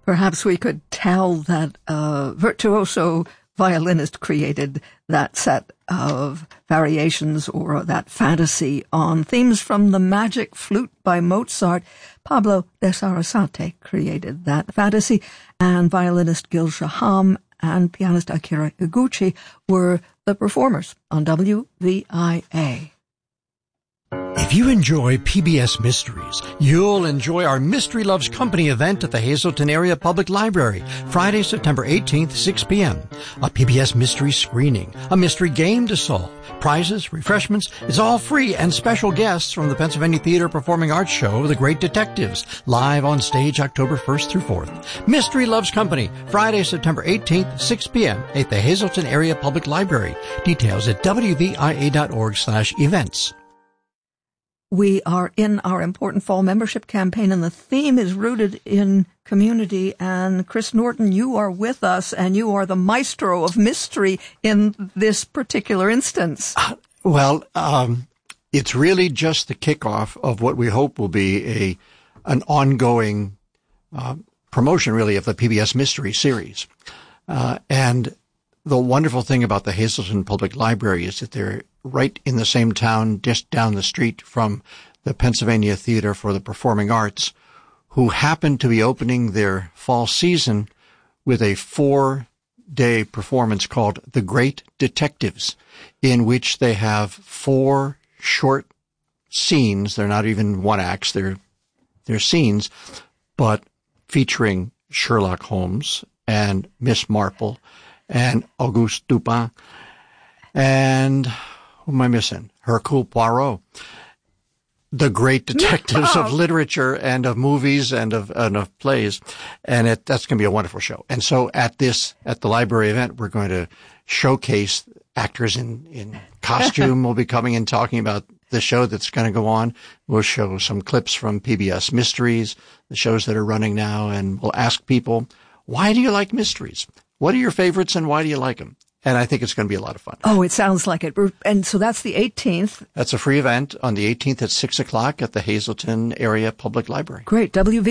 Perhaps we could tell that virtuoso violinist created that set of variations or that fantasy on themes from the Magic Flute by Mozart. Pablo de Sarasate created that fantasy, and violinist Gil Shaham and pianist Akira Iguchi were the performers on WVIA. If you enjoy PBS Mysteries, you'll enjoy our Mystery Loves Company event at the Hazleton Area Public Library, Friday, September 18th, 6 p.m. A PBS mystery screening, a mystery game to solve, prizes, refreshments. It's all free, and special guests from the Pennsylvania Theater Performing Arts Show, The Great Detectives, live on stage October 1st through 4th. Mystery Loves Company, Friday, September 18th, 6 p.m. at the Hazleton Area Public Library. Details at wvia.org/events. We are in our important fall membership campaign, and the theme is rooted in community. And Chris Norton, you are with us, and you are the maestro of mystery in this particular instance. It's really just the kickoff of what we hope will be an ongoing promotion, really, of the PBS Mystery series. And the wonderful thing about the Hazleton Public Library is that they're right in the same town, just down the street from the Pennsylvania Theater for the Performing Arts, who happen to be opening their fall season with a 4-day performance called The Great Detectives, in which they have 4 short scenes. They're not even one acts, they're scenes, but featuring Sherlock Holmes and Miss Marple and Auguste Dupin and who am I missing? Hercule Poirot, the great detectives of literature and of movies and of plays. And that's going to be a wonderful show. And so at the library event, we're going to showcase actors in costume will be coming and talking about the show that's going to go on. We'll show some clips from PBS Mysteries, the shows that are running now, and we'll ask people, why do you like mysteries? What are your favorites and why do you like them? And I think it's going to be a lot of fun. Oh, it sounds like it. And so that's the 18th. That's a free event on the 18th at 6 o'clock at the Hazleton Area Public Library. Great.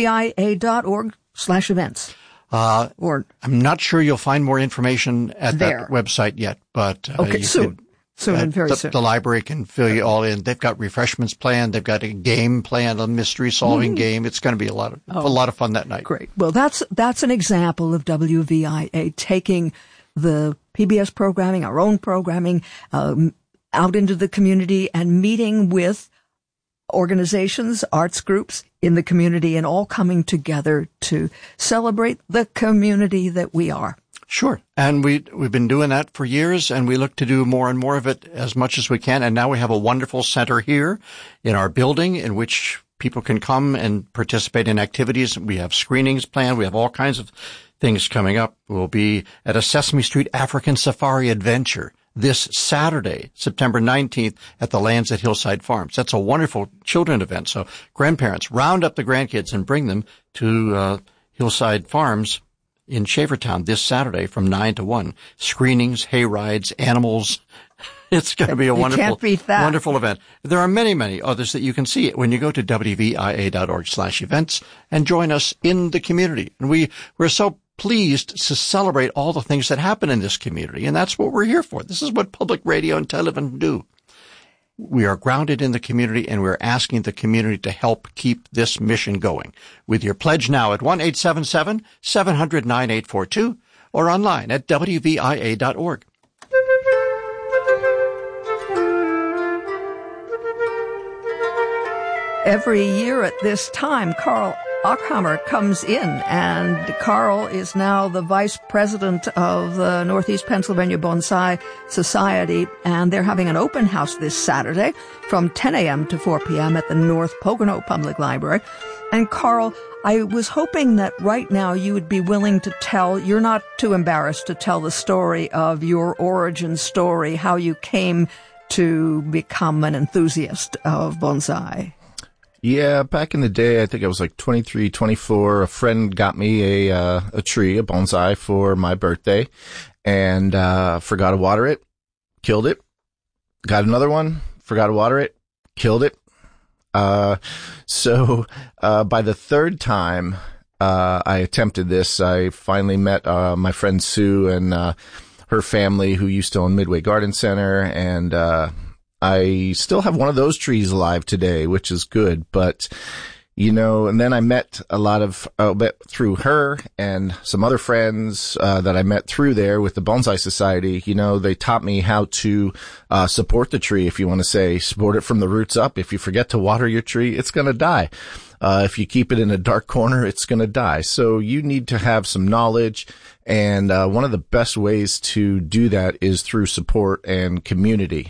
WVIA.org/events. I'm not sure you'll find more information at that website yet, but okay, soon. Soon, very soon. The library can fill you all in. They've got refreshments planned. They've got a game planned, a mystery solving game. It's going to be a lot of fun that night. Great. Well, that's an example of WVIA taking the PBS programming, our own programming, out into the community and meeting with organizations, arts groups in the community, and all coming together to celebrate the community that we are. Sure. And we've been doing that for years, and we look to do more and more of it as much as we can. And now we have a wonderful center here in our building in which people can come and participate in activities. We have screenings planned. We have all kinds of things coming up. We'll be at a Sesame Street African Safari Adventure this Saturday, September 19th, at the Lands at Hillside Farms. That's a wonderful children event. So grandparents, round up the grandkids and bring them to Hillside Farms in Shavertown this Saturday from 9 to 1. Screenings, hay rides, animals. It's going to be a wonderful event. There are many, many others that you can see when you go to WVIA.org/events and join us in the community. And we're so pleased to celebrate all the things that happen in this community. And that's what we're here for. This is what public radio and television do. We are grounded in the community, and we're asking the community to help keep this mission going. With your pledge now at 1-877-700-9842 or online at WVIA.org. Every year at this time, Carl Ockhammer comes in, and Carl is now the vice president of the Northeast Pennsylvania Bonsai Society, and they're having an open house this Saturday from 10 a.m. to 4 p.m. at the North Pocono Public Library. And Carl, I was hoping that right now you would be willing to tell, you're not too embarrassed to tell the story of your origin story, how you came to become an enthusiast of bonsai. Yeah, back in the day, I think I was like 23, 24. A friend got me a tree, a bonsai, for my birthday, and forgot to water it, killed it. Got another one, forgot to water it, killed it. So by the third time, I attempted this. I finally met my friend Sue and her family, who used to own Midway Garden Center, and I still have one of those trees alive today, which is good. But and then I met a lot of through her and some other friends that I met through there with the Bonsai Society. They taught me how to support the tree, if you want to say, support it from the roots up. If you forget to water your tree, it's going to die. If you keep it in a dark corner, it's going to die. So you need to have some knowledge. And one of the best ways to do that is through support and community.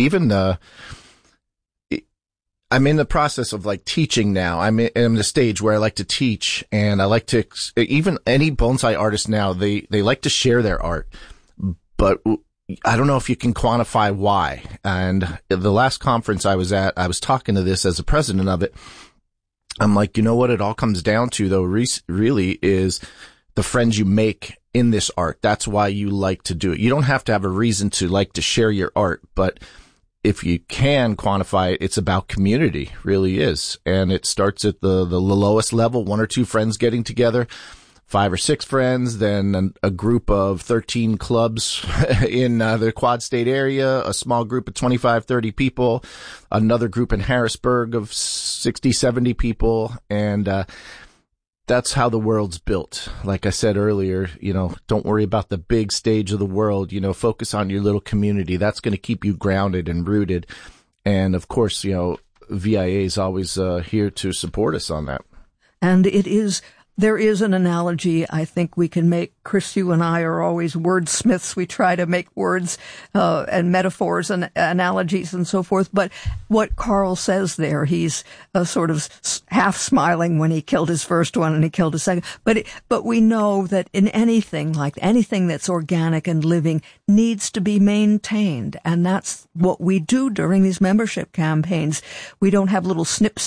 I'm in the process of teaching now. I'm in the stage where I like to teach, and I like to, even any bonsai artist now, they like to share their art, but I don't know if you can quantify why. And the last conference I was at, I was talking to this as a president of it. I'm like, what it all comes down to though, really is the friends you make in this art. That's why you like to do it. You don't have to have a reason to like to share your art, but if you can quantify it, it's about community, really is. And it starts at the lowest level, 1 or 2 friends getting together, 5 or 6 friends, then a group of 13 clubs in the Quad State area, a small group of 25, 30 people, another group in Harrisburg of 60, 70 people. And that's how the world's built. Like I said earlier, don't worry about the big stage of the world, focus on your little community. That's going to keep you grounded and rooted. And of course, VIA is always here to support us on that. And there is an analogy I think we can make. Chris, you and I are always wordsmiths. We try to make words and metaphors and analogies and so forth. But what Carl says there, he's sort of half smiling when he killed his first one and he killed his second. But we know that in anything that's organic and living needs to be maintained. And that's what we do during these membership campaigns. We don't have little snip,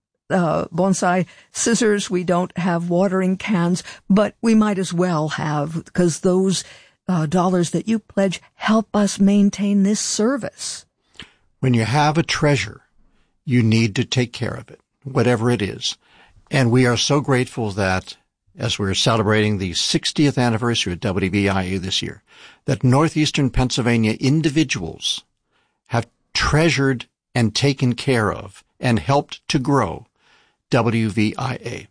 bonsai scissors. We don't have watering cans, but we might as well have, because those dollars that you pledge help us maintain this service. When you have a treasure, you need to take care of it, whatever it is. And we are so grateful that as we're celebrating the 60th anniversary of WVIA this year, that Northeastern Pennsylvania individuals have treasured and taken care of and helped to grow WVIA.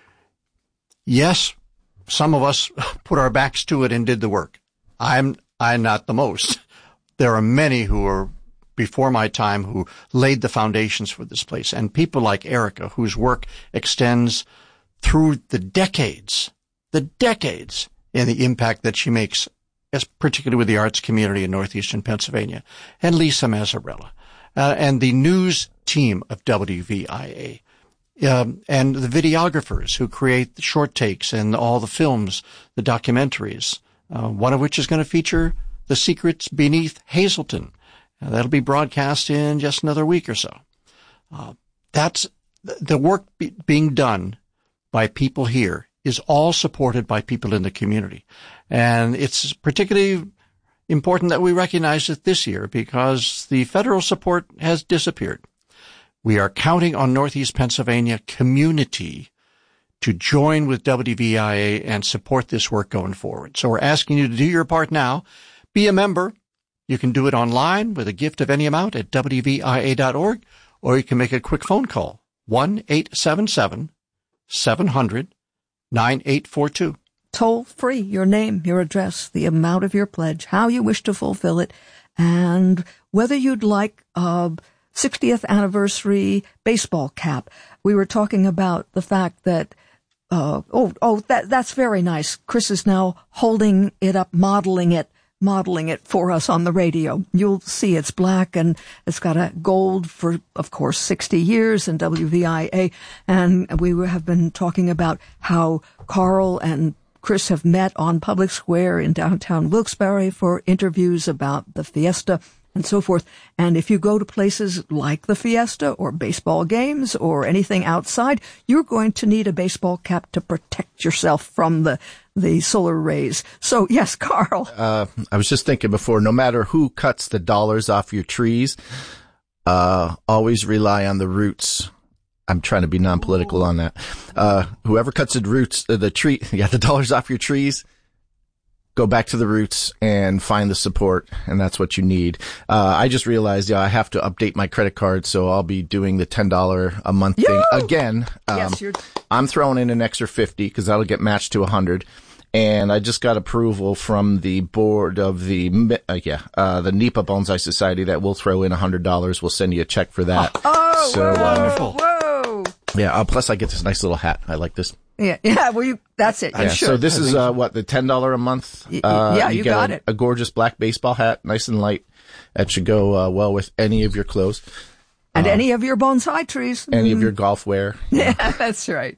Yes, some of us put our backs to it and did the work. I'm not the most. There are many who are before my time who laid the foundations for this place, and people like Erica, whose work extends through the decades in the impact that she makes, particularly with the arts community in Northeastern Pennsylvania, and Lisa Mazzarella, and the news team of WVIA. And the videographers who create the short takes and all the films, the documentaries, one of which is going to feature The Secrets Beneath Hazleton. That'll be broadcast in just another week or so. That's the work being done by people here is all supported by people in the community. And it's particularly important that we recognize it this year because the federal support has disappeared. We are counting on Northeast Pennsylvania community to join with WVIA and support this work going forward. So we're asking you to do your part now. Be a member. You can do it online with a gift of any amount at WVIA.org, or you can make a quick phone call, 1-877-700-9842. Toll free, your name, your address, the amount of your pledge, how you wish to fulfill it, and whether you'd like 60th anniversary baseball cap. We were talking about the fact that, that's very nice. Chris is now holding it up, modeling it for us on the radio. You'll see it's black and it's got a gold for, of course, 60 years in WVIA. And we have been talking about how Carl and Chris have met on Public Square in downtown Wilkes-Barre for interviews about the Fiesta and so forth. And if you go to places like the Fiesta or baseball games or anything outside, you're going to need a baseball cap to protect yourself from the solar rays. So, yes, Carl. I was just thinking before, no matter who cuts the dollars off your trees, always rely on the roots. I'm trying to be non-political on that. Whoever cuts the tree, you got the dollars off your trees, go back to the roots and find the support, and that's what you need. I just realized, I have to update my credit card, so I'll be doing the $10 a month thing again. Yes, I'm throwing in an extra 50 because that'll get matched to 100. And I just got approval from the board of the NEPA Bonsai Society that we'll throw in $100. We'll send you a check for that. Oh, so, wonderful. Whoa. Yeah. Plus I get this nice little hat. I like this. Yeah. Well, that's it. Yeah. So this is, the $10 a month. You got it. A gorgeous black baseball hat, nice and light. That should go, well with any of your clothes. And any of your bonsai trees. Any of your golf wear. Yeah, that's right.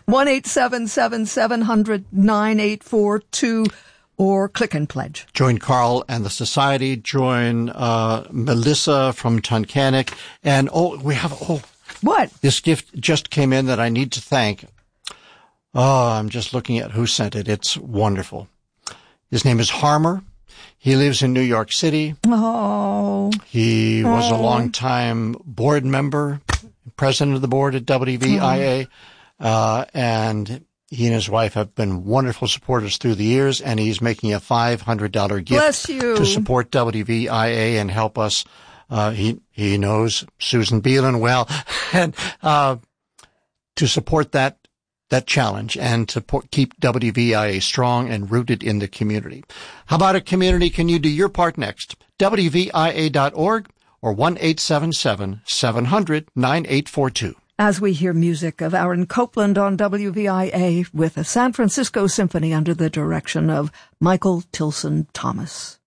1-877-700-9842 or click and pledge. Join Carl and the Society. Join Melissa from Tunkhannock. And what? This gift just came in that I need to thank. Oh, I'm just looking at who sent it. It's wonderful. His name is Harmer. He lives in New York City. Oh. He was a longtime board member, president of the board at WVIA, and he and his wife have been wonderful supporters through the years, and he's making a $500 gift to support WVIA and help us. He knows Susan Beelan well, and to support that challenge and to keep WVIA strong and rooted in the community. How about a community? Can you do your part next? WVIA.org or 1-877-700-9842. As we hear music of Aaron Copland on WVIA with the San Francisco Symphony under the direction of Michael Tilson Thomas.